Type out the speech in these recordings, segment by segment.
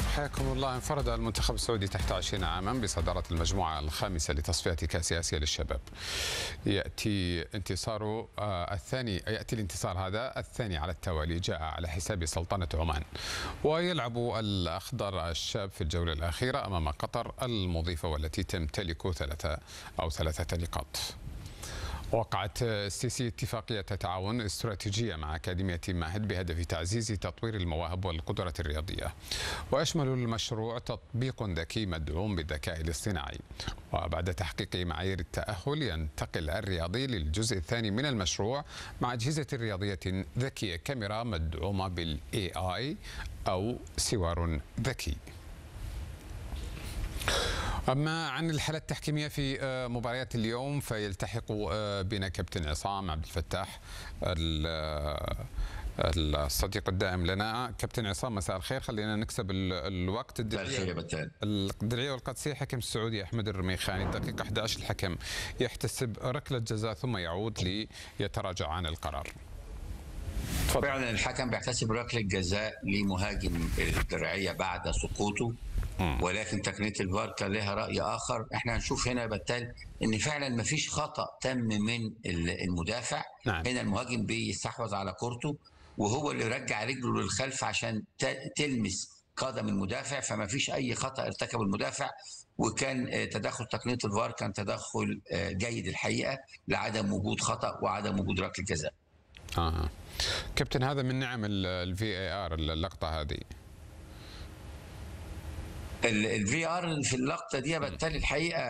حياكم الله. انفرد المنتخب السعودي تحت 20 عاما بصدارة المجموعة الخامسة لتصفية كأس آسيا للشباب. يأتي الانتصار هذا الثاني على التوالي، جاء على حساب سلطنة عمان. ويلعب الأخضر الشاب في الجولة الأخيرة أمام قطر المضيفة والتي تمتلك ثلاثة نقاط. وقعت السيسي اتفاقية تعاون استراتيجية مع أكاديمية ماهد بهدف تعزيز تطوير المواهب والقدرة الرياضية. ويشمل المشروع تطبيق ذكي مدعوم بالذكاء الاصطناعي. وبعد تحقيق معايير التأهل ينتقل الرياضي للجزء الثاني من المشروع مع أجهزة رياضية ذكية، كاميرا مدعومة بالAI أو سوار ذكي. أما عن الحالة التحكيمية في مباريات اليوم فيلتحق بنا كابتن عصام عبد الفتاح الصديق الدائم لنا. كابتن عصام مساء الخير، خلينا نكسب الوقت. الدرعية والقادسية حكم السعودي أحمد الرميخاني الدقيقة 11 الحكم يحتسب ركلة جزاء ثم يعود ليتراجع عن القرار. فعلا الحكم بيحتسب ركلة جزاء لمهاجم الدرعية بعد سقوطه، ولكن تقنية الفار كان لها رأي آخر. احنا هنشوف هنا بالتالي ان فعلا ما فيش خطأ تم من المدافع. نعم. هنا المهاجم بيستحوذ على كورته وهو اللي رجع رجله للخلف عشان تلمس قدم المدافع، فما فيش اي خطأ ارتكب المدافع. وكان تدخل تقنية الفار كان تدخل جيد الحقيقة لعدم وجود خطأ وعدم وجود ركلة جزاء. كابتن، هذا من نعم الVAR اللقطة هذه. الVAR في اللقطة دي بالتالي الحقيقة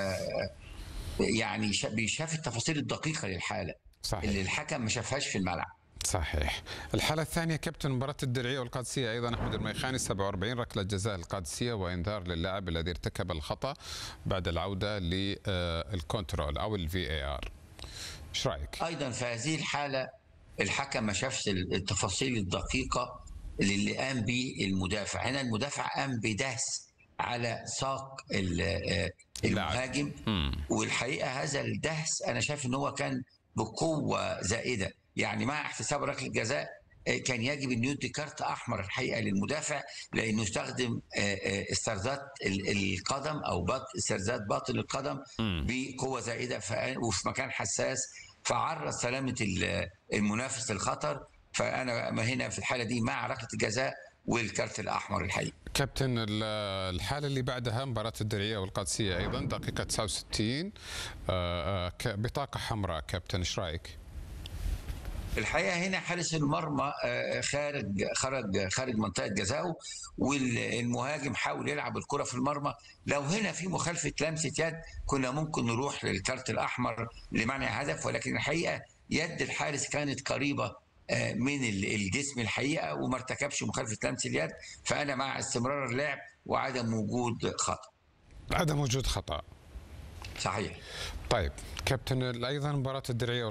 يعني بيشاف التفاصيل الدقيقة للحالة. صحيح. اللي الحكم ما شافهاش في الملعب. صحيح. الحالة الثانية كابتن، مباراة الدرعية والقادسية أيضا أحمد الرميخاني 47 ركلة جزاء القادسية وإنذار للاعب الذي ارتكب الخطأ بعد العودة للكنترول أو الVAR. إيش رأيك؟ أيضا في هذه الحالة الحكم ما شافش التفاصيل الدقيقة اللي قام به المدافع. هنا المدافع قام بدهس على ساق المهاجم، والحقيقة هذا الدهس أنا شايف إن هو كان بقوة زائدة. يعني مع احتساب ركلة جزاء كان يجب أن يدي كارت أحمر الحقيقة للمدافع، لأنه استخدم استرزات القدم أو استرزات باطن القدم بقوة زائدة وفي مكان حساس، فعرض سلامة المنافس للخطر. فأنا هنا في الحالة دي مع ركلة الجزاء والكارت الأحمر الحقيقي. كابتن، الحالة اللي بعدها مباراة الدرعية والقادسية أيضا دقيقة 69 بطاقة حمراء. كابتن، إيش رأيك؟ الحقيقه هنا حارس المرمى خارج منطقه جزائه، والمهاجم حاول يلعب الكره في المرمى. لو هنا في مخالفه لمسه يد كنا ممكن نروح للكارت الاحمر لمنع هدف، ولكن الحقيقه يد الحارس كانت قريبه من الجسم الحقيقه وما ارتكبش مخالفه لمس اليد. فانا مع استمرار اللعب وعدم وجود خطا. عدم وجود خطا. صحيح. طيب كابتن، ايضا مباراة الدرعية